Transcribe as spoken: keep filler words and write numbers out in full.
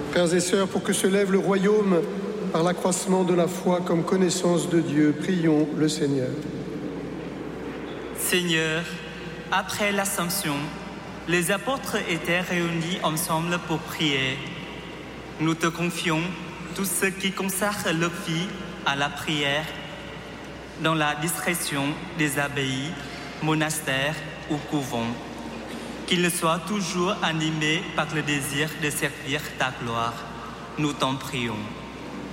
Frères et sœurs, pour que se lève le royaume par l'accroissement de la foi comme connaissance de Dieu, prions le Seigneur. Seigneur, après l'Assomption, les apôtres étaient réunis ensemble pour prier. Nous te confions tous ceux qui consacrent leur vie à la prière dans la discrétion des abbayes, monastères ou couvents. Qu'ils soient toujours animés par le désir de servir ta gloire. Nous t'en prions.